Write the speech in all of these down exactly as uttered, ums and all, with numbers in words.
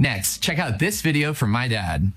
Next, check out this video from my dad.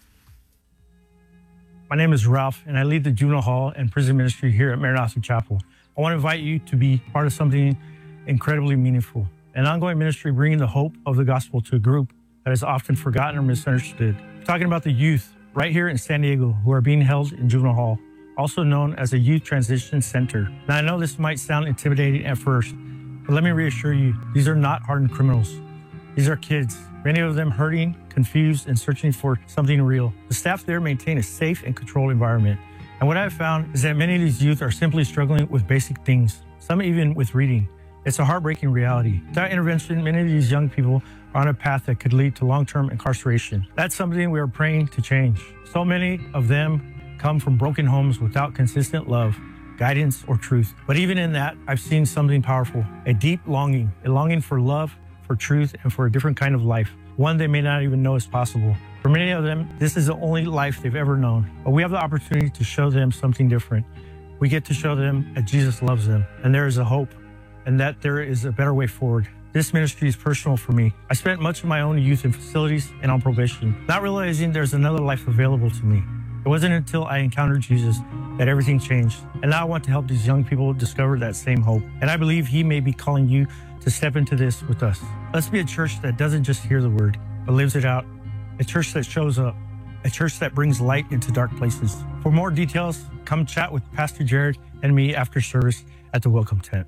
My name is Ralph, and I lead the juvenile hall and prison ministry here at Maranatha Chapel. I want to invite you to be part of something incredibly meaningful, an ongoing ministry bringing the hope of the gospel to a group that is often forgotten or misunderstood. We're talking about the youth right here in San Diego who are being held in juvenile hall, also known as a youth transition center. Now, I know this might sound intimidating at first, but let me reassure you, these are not hardened criminals. These are kids, many of them hurting, confused, and searching for something real. The staff there maintain a safe and controlled environment. And what I've found is that many of these youth are simply struggling with basic things, some even with reading. It's a heartbreaking reality. Without intervention, many of these young people are on a path that could lead to long-term incarceration. That's something we are praying to change. So many of them come from broken homes without consistent love, guidance, or truth. But even in that, I've seen something powerful, a deep longing, a longing for love, for truth, and for a different kind of life, one they may not even know is possible. For many of them, this is the only life they've ever known. But we have the opportunity to show them something different. We get to show them that Jesus loves them, and there is a hope, and that there is a better way forward. This ministry is personal for me. I spent much of my own youth in facilities and on probation, not realizing there's another life available to me. It wasn't until I encountered Jesus that everything changed. And now I want to help these young people discover that same hope. And I believe he may be calling you to step into this with us. Let's be a church that doesn't just hear the word, but lives it out. A church that shows up. A church that brings light into dark places. For more details, come chat with Pastor Jared and me after service at the Welcome Tent.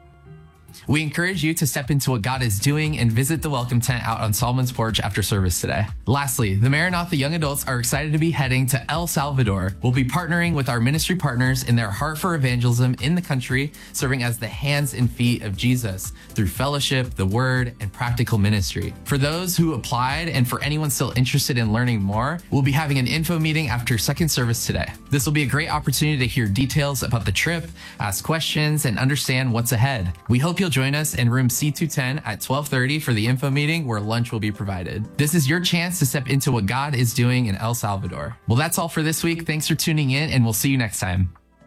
We encourage you to step into what God is doing and visit the Welcome Tent out on Solomon's Porch after service today. Lastly, the Maranatha Young Adults are excited to be heading to El Salvador. We'll be partnering with our ministry partners in their heart for evangelism in the country, serving as the hands and feet of Jesus through fellowship, the word, and practical ministry. For those who applied and for anyone still interested in learning more, we'll be having an info meeting after second service today. This will be a great opportunity to hear details about the trip, ask questions, and understand what's ahead. We hope you'll join us in room C two ten at twelve thirty for the info meeting where lunch will be provided. This is your chance to step into what God is doing in El Salvador. Well, that's all for this week. Thanks for tuning in, and we'll see you next time.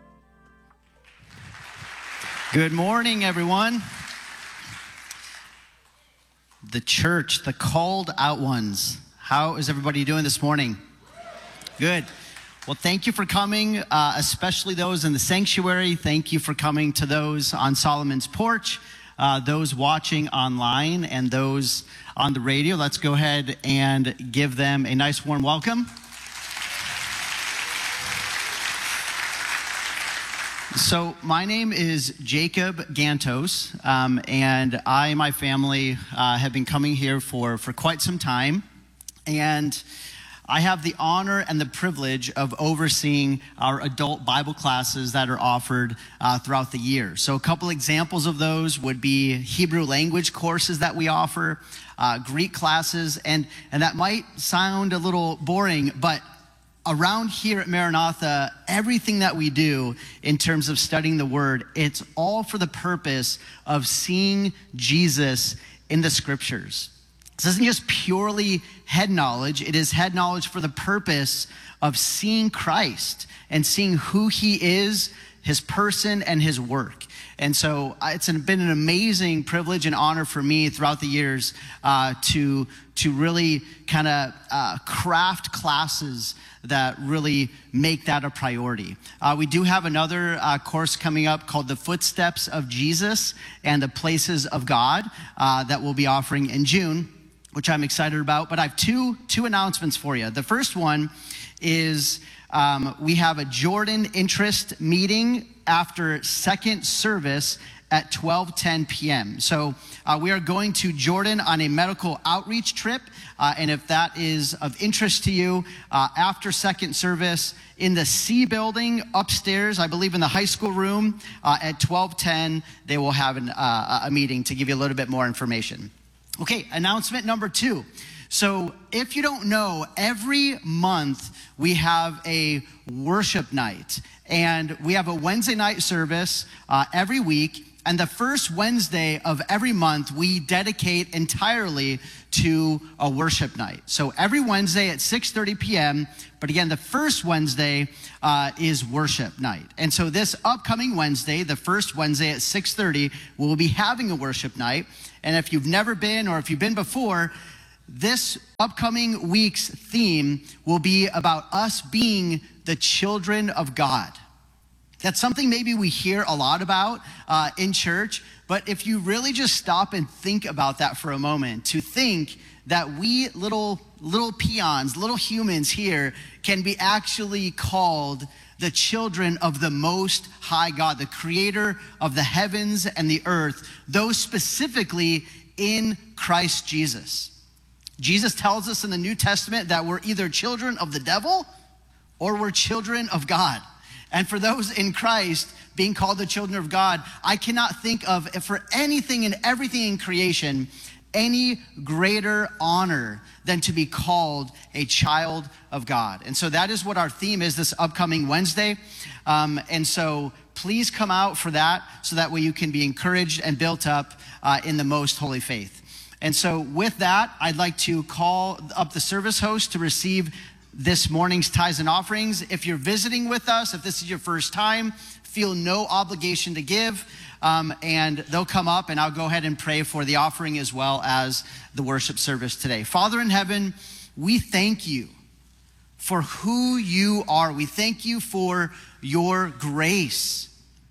Good morning, everyone. The church, the called out ones. How is everybody doing this morning? Good. Well, thank you for coming, uh, especially those in the sanctuary. Thank you for coming to those on Solomon's Porch, uh, those watching online, and those on the radio. Let's go ahead and give them a nice warm welcome. So my name is Jacob Gantos, um, and I and my family uh, have been coming here for, for quite some time. And I have the honor and the privilege of overseeing our adult Bible classes that are offered uh, throughout the year. So a couple examples of those would be Hebrew language courses that we offer, uh, Greek classes, and, and that might sound a little boring, but around here at Maranatha, everything that we do in terms of studying the Word, it's all for the purpose of seeing Jesus in the Scriptures. This isn't just purely head knowledge. It is head knowledge for the purpose of seeing Christ and seeing who he is, his person, and his work. And so uh, it's been an amazing privilege and honor for me throughout the years uh, to, to really kind of uh, craft classes that really make that a priority. Uh, we do have another uh, course coming up called The Footsteps of Jesus and the Places of God uh, that we'll be offering in June, which I'm excited about. But I have two, two announcements for you. The first one is um, we have a Jordan interest meeting after second service at twelve ten p.m. So uh, we are going to Jordan on a medical outreach trip. Uh, and if that is of interest to you, uh, after second service in the C building upstairs, I believe in the high school room uh, at twelve ten, they will have an, uh, a meeting to give you a little bit more information. Okay, announcement number two. So if you don't know, every month we have a worship night. And we have a Wednesday night service uh, every week. And the first Wednesday of every month, we dedicate entirely to a worship night. So every Wednesday at six thirty p.m., but again, the first Wednesday uh, is worship night. And so this upcoming Wednesday, the first Wednesday at six thirty, we'll be having a worship night. And if you've never been or if you've been before, this upcoming week's theme will be about us being the children of God. That's something maybe we hear a lot about uh, in church, but if you really just stop and think about that for a moment, to think that we little little peons, little humans here can be actually called the children of the Most High God, the creator of the heavens and the earth, those specifically in Christ Jesus. Jesus tells us in the New Testament that we're either children of the devil or we're children of God. And for those in Christ being called the children of God, I cannot think of, for anything and everything in creation, any greater honor than to be called a child of God. And so that is what our theme is this upcoming Wednesday. Um, and so please come out for that so that way you can be encouraged and built up uh, in the most holy faith. And so with that, I'd like to call up the service host to receive this morning's tithes and offerings. If you're visiting with us, if this is your first time, feel no obligation to give. Um, and they'll come up and I'll go ahead and pray for the offering as well as the worship service today. Father in heaven, we thank you for who you are. We thank you for your grace,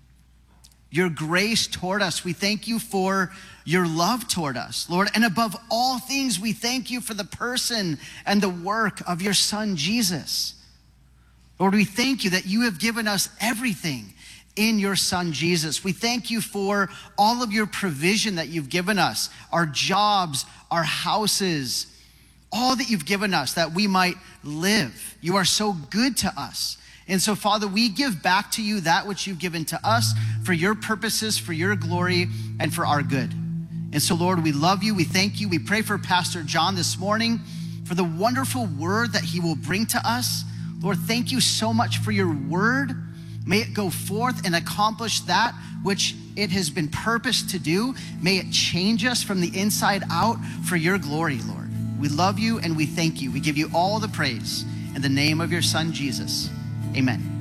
your grace toward us. We thank you for your love toward us, Lord. And above all things, we thank you for the person and the work of your son, Jesus. Lord, we thank you that you have given us everything in your son, Jesus. We thank you for all of your provision that you've given us, our jobs, our houses, all that you've given us that we might live. You are so good to us. And so, Father, we give back to you that which you've given to us for your purposes, for your glory, and for our good. And so, Lord, we love you. We thank you. We pray for Pastor John this morning for the wonderful word that he will bring to us. Lord, thank you so much for your word. May it go forth and accomplish that which it has been purposed to do. May it change us from the inside out for your glory, Lord. We love you and we thank you. We give you all the praise in the name of your son, Jesus. Amen.